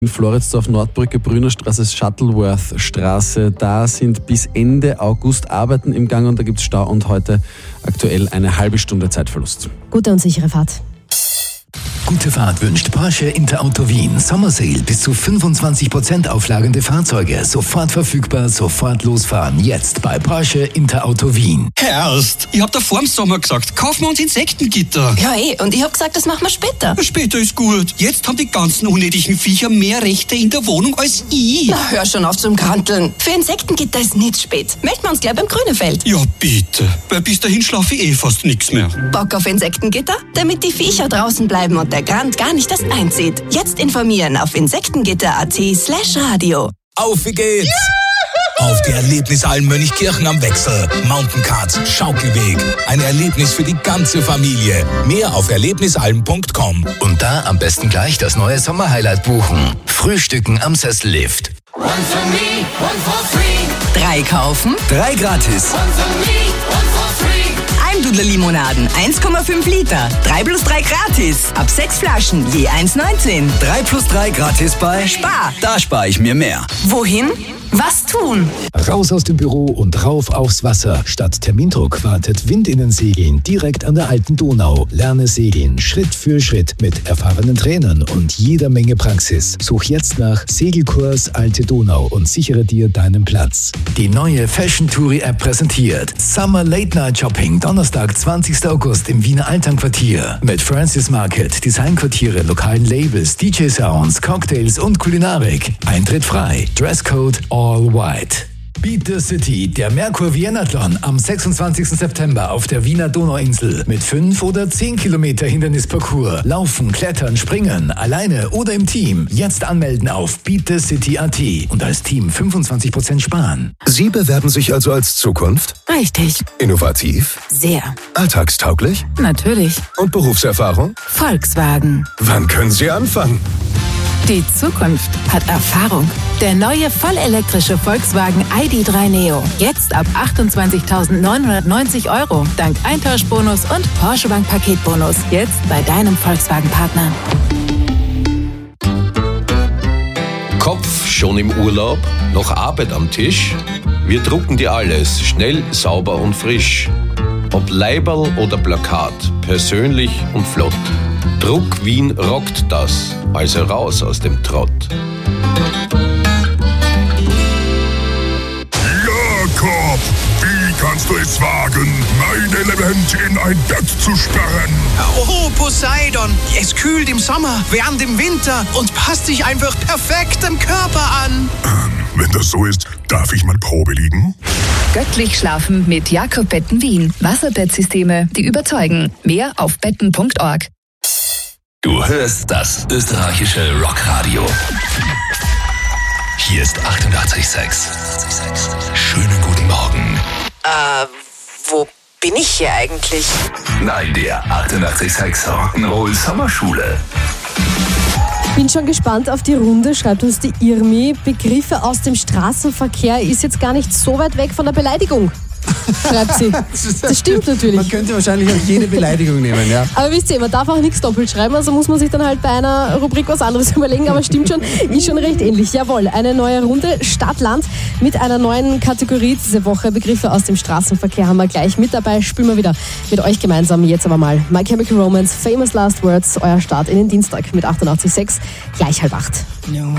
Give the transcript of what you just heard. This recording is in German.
In Floridsdorf, Nordbrücke, Brünnerstraße, Shuttleworth-Straße. Da sind bis Ende August Arbeiten im Gang und da gibt es Stau und heute aktuell eine halbe Stunde Zeitverlust. Gute und sichere Fahrt. Gute Fahrt wünscht Porsche Interauto Wien. Sommersale bis zu 25% auflagende Fahrzeuge. Sofort verfügbar, sofort losfahren. Jetzt bei Porsche Interauto Wien. Erst, ich hab da vorm Sommer gesagt, kaufen wir uns Insektengitter. Ja und ich hab gesagt, das machen wir später. Später ist gut. Jetzt haben die ganzen unnötigen Viecher mehr Rechte in der Wohnung als ich. Na, hör schon auf zum Kranteln. Für Insektengitter ist nicht spät. Melden wir uns gleich beim Grünefeld. Ja bitte, weil bis dahin schlafe ich fast nichts mehr. Bock auf Insektengitter? Damit die Viecher draußen bleiben und der Grand gar nicht erst einzieht. Jetzt informieren auf insektengitter.at/radio. Auf wie geht's! Auf die Erlebnisalm Mönchkirchen am Wechsel. Mountaincards, Schaukelweg. Ein Erlebnis für die ganze Familie. Mehr auf erlebnisalm.com. Und da am besten gleich das neue Sommerhighlight buchen. Frühstücken am Sessellift. One for me, one for free. 3 kaufen, 3 gratis. One for me, one for free. Almdudler Limonaden, 1,5 Liter. 3 + 3 gratis. Ab 6 Flaschen, je 1,19. 3 + 3 gratis bei Spar. Da spare ich mir mehr. Wohin? Was tun? Raus aus dem Büro und rauf aufs Wasser. Statt Termindruck wartet Windinnensegeln direkt an der alten Donau. Lerne segeln Schritt für Schritt mit erfahrenen Trainern und jeder Menge Praxis. Such jetzt nach Segelkurs Alte Donau und sichere dir deinen Platz. Die neue Fashion Touri App präsentiert Summer Late Night Shopping, Donnerstag, 20. August im Wiener Alternquartier. Mit Francis Market, Designquartiere, lokalen Labels, DJ-Sounds, Cocktails und Kulinarik. Eintritt frei. Dresscode All White. Beat the City, der Merkur Vienathlon am 26. September auf der Wiener Donauinsel mit 5 oder 10 Kilometer Hindernisparcours. Laufen, klettern, springen, alleine oder im Team. Jetzt anmelden auf beatthecity.at und als Team 25% sparen. Sie bewerben sich also als Zukunft? Richtig. Innovativ? Sehr. Alltagstauglich? Natürlich. Und Berufserfahrung? Volkswagen. Wann können Sie anfangen? Die Zukunft hat Erfahrung. Der neue vollelektrische Volkswagen ID.3 Neo. Jetzt ab 28.990 €. Dank Eintauschbonus und Porsche Bank Paketbonus. Jetzt bei deinem Volkswagen-Partner. Kopf schon im Urlaub? Noch Arbeit am Tisch? Wir drucken dir alles. Schnell, sauber und frisch. Ob Leiberl oder Plakat. Persönlich und flott. Druck Wien rockt das, also raus aus dem Trott. Jakob, wie kannst du es wagen, mein Element in ein Bett zu sperren? Oh, Poseidon, es kühlt im Sommer, wärmt im Winter und passt sich einfach perfekt dem Körper an. Wenn das so ist, darf ich mal Probe liegen? Göttlich schlafen mit Jakob Betten Wien. Wasserbettsysteme, die überzeugen. Mehr auf betten.org. Du hörst das österreichische Rockradio. Hier ist 88,6. Schönen guten Morgen. Wo bin ich hier eigentlich? Nein, der 88,6 Rock'n'Roll Sommerschule. Bin schon gespannt auf die Runde, schreibt uns die Irmi. Begriffe aus dem Straßenverkehr ist jetzt gar nicht so weit weg von der Beleidigung, schreibt sie. Das stimmt natürlich. Man könnte wahrscheinlich auch jede Beleidigung nehmen, ja. Aber wisst ihr, man darf auch nichts doppelt schreiben, also muss man sich dann halt bei einer Rubrik was anderes überlegen, aber stimmt schon, ist schon recht ähnlich. Jawohl, eine neue Runde, Stadt-Land, mit einer neuen Kategorie diese Woche. Begriffe aus dem Straßenverkehr haben wir gleich mit dabei. Spielen wir wieder mit euch gemeinsam. Jetzt aber mal My Chemical Romance, Famous Last Words, euer Start in den Dienstag mit 88,6, gleich 7:30.